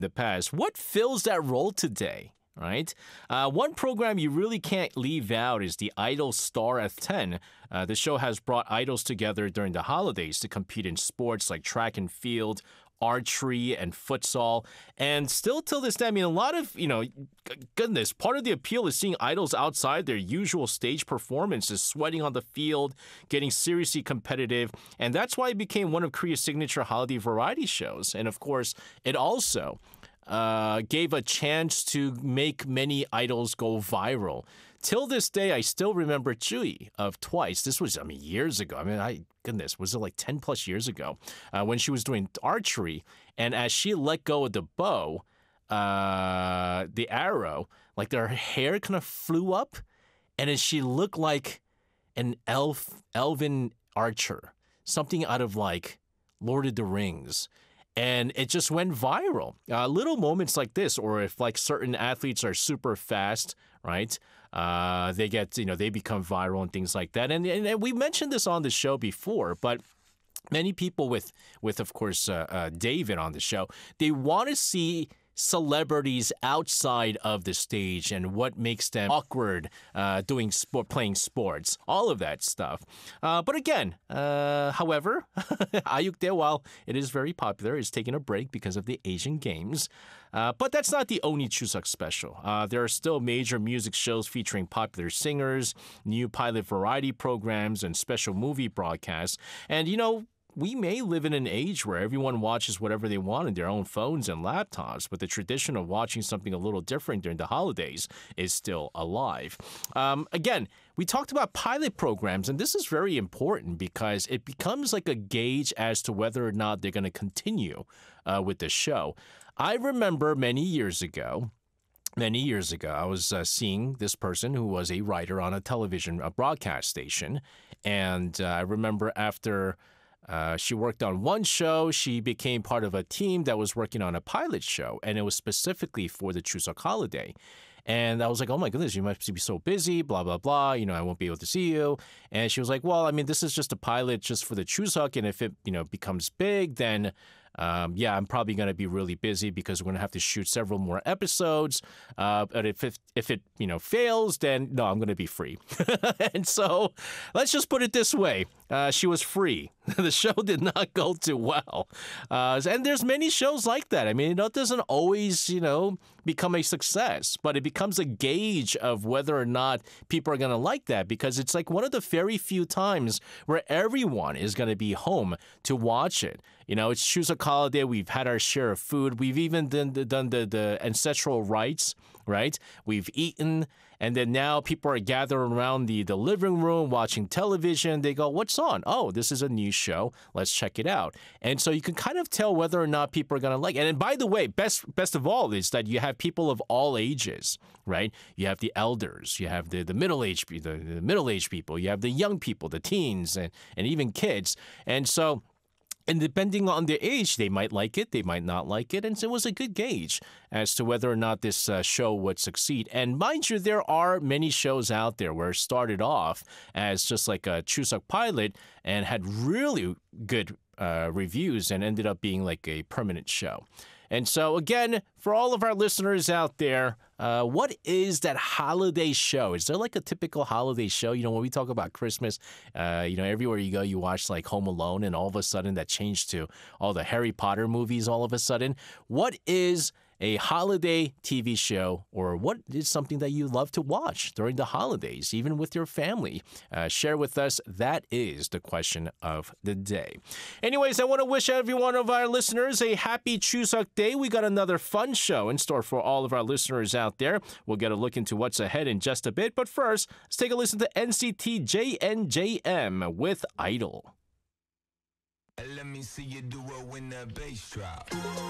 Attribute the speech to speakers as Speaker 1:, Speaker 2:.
Speaker 1: the past. What fills that role today? Right? One program you really can't leave out is the Idol Star at 10. The show has brought idols together during the holidays to compete in sports like track and field, archery, and futsal. And still till this day, I mean, a lot of, goodness, part of the appeal is seeing idols outside their usual stage performances, sweating on the field, getting seriously competitive. And that's why it became one of Korea's signature holiday variety shows. And of course, it also gave a chance to make many idols go viral. Till this day, I still remember Jui of Twice. This was, years ago. Was it like 10 plus years ago when she was doing archery. And as she let go of the bow, the arrow, like her hair kind of flew up. And then she looked like an elven archer, something out of like Lord of the Rings. And it just went viral. Little moments like this, or if like certain athletes are super fast, right? They get, they become viral and things like that. And we mentioned this on the show before, but many people with of course, David on the show, they want to see celebrities outside of the stage and what makes them awkward playing sports, all of that stuff. But again, however, Ayukdae, while it is very popular, is taking a break because of the Asian Games. But that's not the only Chuseok special. There are still major music shows featuring popular singers, new pilot variety programs, and special movie broadcasts. And, we may live in an age where everyone watches whatever they want on their own phones and laptops, but the tradition of watching something a little different during the holidays is still alive. Again, we talked about pilot programs, and this is very important because it becomes like a gauge as to whether or not they're going to continue with the show. I remember many years ago, I was seeing this person who was a writer on a television broadcast station, and I remember after she worked on one show, she became part of a team that was working on a pilot show, and it was specifically for the Chuseok holiday. And I was like, oh my goodness, you must be so busy, blah, blah, blah. I won't be able to see you. And she was like, well, this is just a pilot just for the Chuseok. And if it, becomes big, then I'm probably going to be really busy because we're going to have to shoot several more episodes. But if it fails, then no, I'm going to be free. And so let's just put it this way. She was free. The show did not go too well. And there's many shows like that. It doesn't always, become a success, but it becomes a gauge of whether or not people are going to like that, because it's like one of the very few times where everyone is going to be home to watch it. It's Chuseok holiday. We've had our share of food. We've even done the ancestral rites, right? We've eaten. And then now people are gathering around the living room watching television. They go, what's on? Oh, this is a new show. Let's check it out. And so you can kind of tell whether or not people are going to like it. And by the way, best of all is that you have people of all ages, right? You have the elders, you have the middle-aged people, you have the young people, the teens, and even kids. And so, and depending on their age, they might like it, they might not like it. And so it was a good gauge as to whether or not this show would succeed. And mind you, there are many shows out there where it started off as just like a Chuseok pilot and had really good reviews and ended up being like a permanent show. And so again, for all of our listeners out there, what is that holiday show? Is there like a typical holiday show? When we talk about Christmas, everywhere you go, you watch like Home Alone, and all of a sudden that changed to all the Harry Potter movies all of a sudden. What is a holiday TV show, or what is something that you love to watch during the holidays, even with your family? Share with us. That is the question of the day. Anyways, I want to wish every one of our listeners a happy Chuseok Day. We got another fun show in store for all of our listeners out there. We'll get a look into what's ahead in just a bit. But first, let's take a listen to NCT JNJM with Idol.
Speaker 2: Let me see you do it when the bass drop.